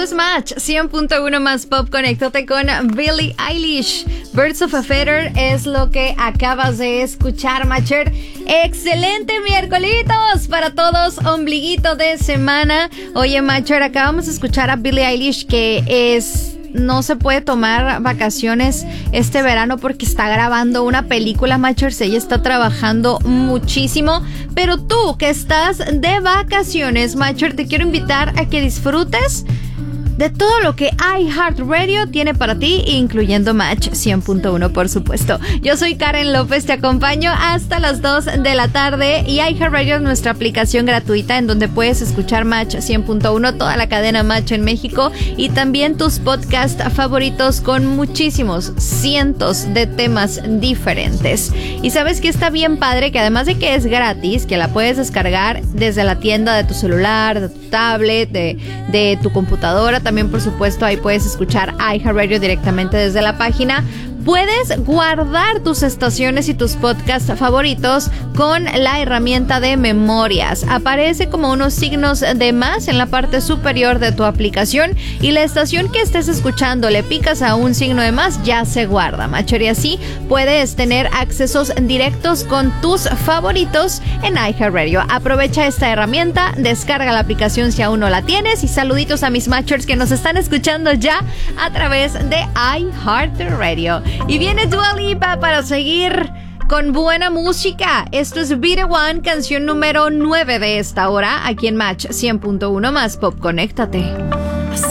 Esto es Match 100.1 más Pop. Conéctate con Billie Eilish. Birds of a Feather es lo que acabas de escuchar, Matcher. Excelente miércolitos para todos, ombliguito de semana. Oye, Matcher, acabamos de escuchar a Billie Eilish, que no se puede tomar vacaciones este verano porque está grabando una película, Matchers. Ella está trabajando muchísimo. Pero tú que estás de vacaciones, Matcher, te quiero invitar a que disfrutes de todo lo que iHeartRadio tiene para ti, incluyendo Match 100.1, por supuesto. Yo soy Karen López, te acompaño hasta las 2 de la tarde y iHeartRadio es nuestra aplicación gratuita en donde puedes escuchar Match 100.1, toda la cadena Match en México y también tus podcasts favoritos con muchísimos, cientos de temas diferentes. Y sabes que está bien padre, que además de que es gratis, que la puedes descargar desde la tienda de tu celular, de tu tablet, de tu computadora. También, por supuesto, ahí puedes escuchar iHeartRadio directamente desde la página. Puedes guardar tus estaciones y tus podcasts favoritos con la herramienta de memorias. Aparece como unos signos de más en la parte superior de tu aplicación y la estación que estés escuchando le picas a un signo de más, ya se guarda, Matcher, y así puedes tener accesos directos con tus favoritos en iHeartRadio. Aprovecha esta herramienta, descarga la aplicación si aún no la tienes y saluditos a mis Matchers que nos están escuchando ya a través de iHeartRadio. Y viene Dua Lipa para seguir con buena música. Esto es Be The One, canción número 9 de esta hora, aquí en Match 100.1 más Pop. Conéctate.